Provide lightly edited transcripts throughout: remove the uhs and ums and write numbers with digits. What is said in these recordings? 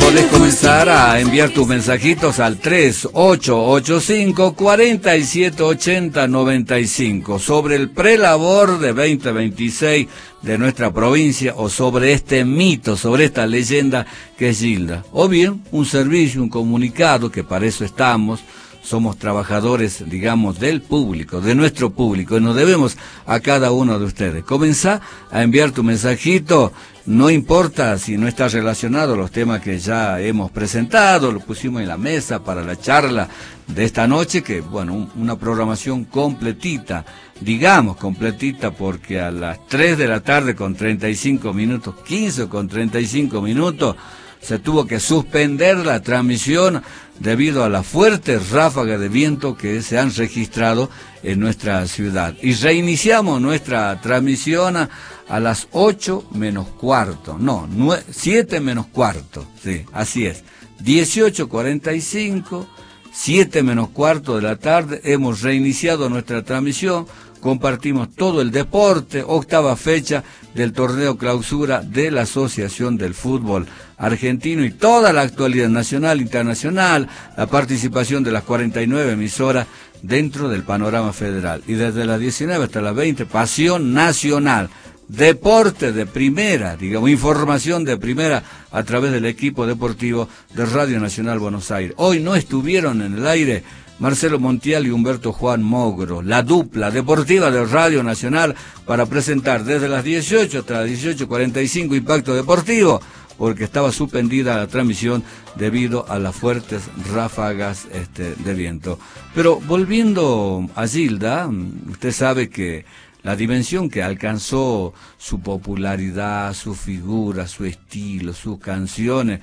podés comenzar a enviar tus mensajitos al 3885-4780-95 sobre el prelabor de 2026 de nuestra provincia o sobre este mito, sobre esta leyenda que es Gilda. O bien un servicio, un comunicado, que para eso estamos. Somos trabajadores, digamos, del público, de nuestro público, y nos debemos a cada uno de ustedes. Comenzá a enviar tu mensajito, no importa si no está relacionado a los temas que ya hemos presentado, lo pusimos en la mesa para la charla de esta noche, que, bueno, una programación completita, digamos completita, porque a las 3 de la tarde con 35 minutos, 15 con 35 minutos, se tuvo que suspender la transmisión debido a las fuertes ráfagas de viento que se han registrado en nuestra ciudad. Y reiniciamos nuestra transmisión a las 8 menos cuarto, no, 7 menos cuarto, sí, así es, 18:45, 7 menos cuarto de la tarde, hemos reiniciado nuestra transmisión. Compartimos todo el deporte, octava fecha del torneo clausura de la Asociación del Fútbol Argentino y toda la actualidad nacional, internacional, la participación de las 49 emisoras dentro del panorama federal. Y desde las 19 hasta las 20, pasión nacional, deporte de primera, digamos, información de primera a través del equipo deportivo de Radio Nacional Buenos Aires. Hoy no estuvieron en el aire Marcelo Montiel y Humberto Juan Mogro, la dupla deportiva de Radio Nacional, para presentar desde las 18 hasta las 18:45 Impacto Deportivo, porque estaba suspendida la transmisión debido a las fuertes ráfagas de viento. Pero volviendo a Gilda, usted sabe que la dimensión que alcanzó su popularidad, su figura, su estilo, sus canciones,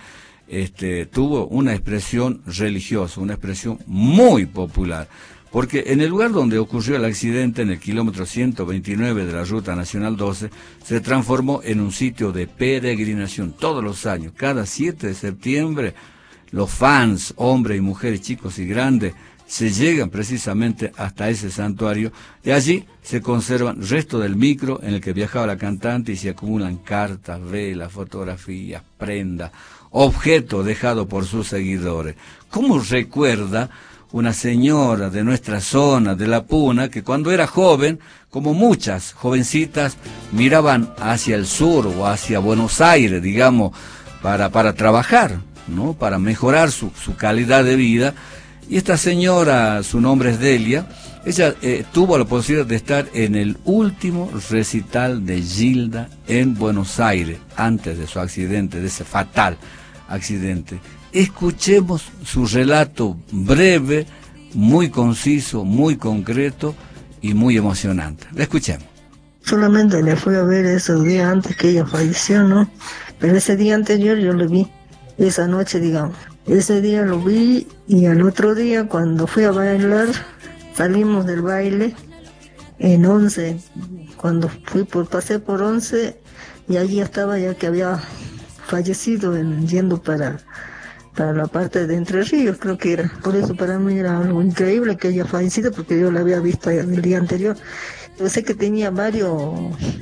tuvo una expresión religiosa, una expresión muy popular, porque en el lugar donde ocurrió el accidente, en el kilómetro 129 de la Ruta Nacional 12, se transformó en un sitio de peregrinación todos los años. Cada 7 de septiembre, los fans, hombres y mujeres, chicos y grandes, se llegan precisamente hasta ese santuario, y allí se conservan restos del micro en el que viajaba la cantante y se acumulan cartas, velas, fotografías, prendas, objetos dejados por sus seguidores. ¿Cómo recuerda una señora de nuestra zona, de La Puna, que cuando era joven, como muchas jovencitas, miraban hacia el sur o hacia Buenos Aires, digamos, para trabajar, ¿no? Para mejorar su calidad de vida? Y esta señora, su nombre es Delia, ella tuvo la posibilidad de estar en el último recital de Gilda en Buenos Aires, antes de su accidente, de ese fatal accidente. Escuchemos su relato breve, muy conciso, muy concreto y muy emocionante. La escuchemos. Solamente le fui a ver esos días antes que ella falleció, ¿no? Pero ese día anterior yo lo vi, esa noche, digamos. Ese día lo vi, y al otro día, cuando fui a bailar, salimos del baile en 11. Cuando pasé por 11, y allí estaba ya que había fallecido yendo para la parte de Entre Ríos, creo que era. Por eso para mí era algo increíble que haya fallecido, porque yo la había visto el día anterior. Yo sé que tenía varios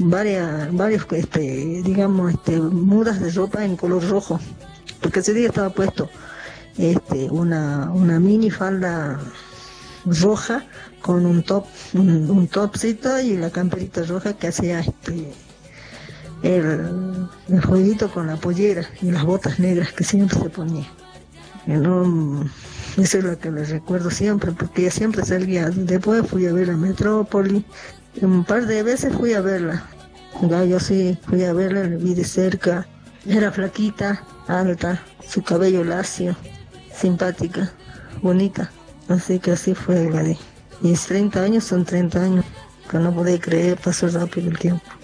digamos, mudas de ropa en color rojo, porque ese día estaba puesto una mini falda roja con un topcito y la camperita roja que hacía el jueguito con la pollera y las botas negras que siempre se ponía. Eso es lo que le recuerdo siempre, porque ella siempre salía. Después fui a ver la Metrópoli, un par de veces fui a verla. Ya yo sí fui a verla, la vi de cerca. Era flaquita, alta, su cabello lacio, simpática, bonita. Así que así fue, Gladys. Y 30 años son 30 años, que no podía creer, pasó rápido el tiempo.